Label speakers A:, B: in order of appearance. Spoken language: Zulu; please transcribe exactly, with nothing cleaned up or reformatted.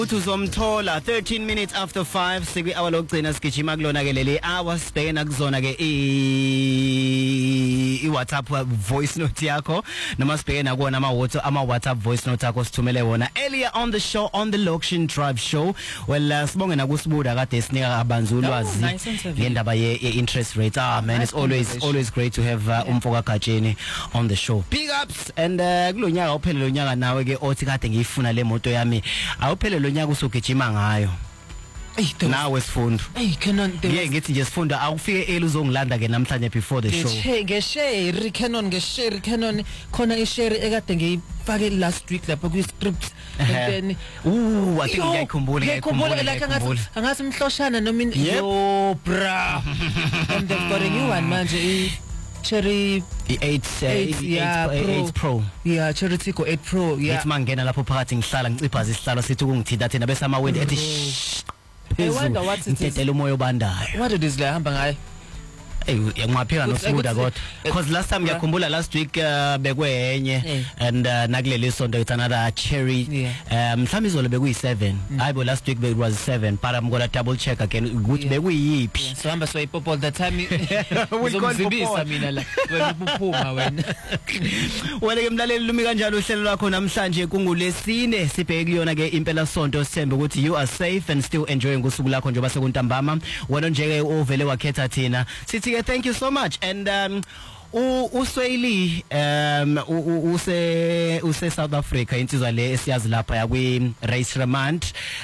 A: Uzomthola thirteen minutes after five sikwi hour lokugcina sigijima kulona ke leli hour sibhekena kuzona ke i WhatsApp voice note yakho noma sibhekena kuona ama WhatsApp ama WhatsApp voice note akho sithumele wona earlier on the show on the Lokshin Drive show. Well uh, sibonge nakusibuda kade sinika abanzi ulwazi ngendaba ye interest rates. Ah man, it's always always great to have uh, umfoka Gatsheni on the show. Big ups and uh, kulonyaka uphele lonyaka nawe ke othi kade ngiyifuna le moto yami awuphele lonyaka usugijima ngayo. Nawe sifundo.
B: Hey Canon
A: yeah ngithi nje sifundo awufike eli uzongilanda ke namhlanje before the show.
B: Nge ngeshare Canon ngeshare Canon khona ishare ekade ngiyifake last week lapha ku script then
A: ooh I think ngiyakhumbula ngiyakhumbula
B: like angasi mhloshana noma yo bra and they've got a new one manje Cherry
A: eight eight Pro
B: yeah Cherry Tico eight Pro yeah
A: it's mangena lapho phakathi ngihlala ngiciphaza isihlalo sithi kungithinta thina bese ama wind ethi
B: I wonder what it is.
A: Umoya obandayo.
B: What it is la hamba ngayo?
A: Hey ngiyaphika nosibuda kodwa because last time ngiyakhumbula last week uh, bekwenye and uh, nakuleli sonto it's another Cherry um mhlawumbe izolo bekuyi seven hayibo last week it was seven but I'm gonna double check again ukuthi bekuyiphi
B: so hamba so ipop all the time uzomzibisa mina la wena uphuma wena
A: wena ke mlaleli lumi kanjalo uhlelo lwakho namhlanje kungulesine sibheke kuyona ke impela sonto sithembe ukuthi you are safe and still enjoying usuku lakho njengoba sekuntambama wena nje ke ovele wakhetha thina sithi thank you so much and um uSwayli um use use South Africa insizwa le esiyazi lapha yakwi Race Remand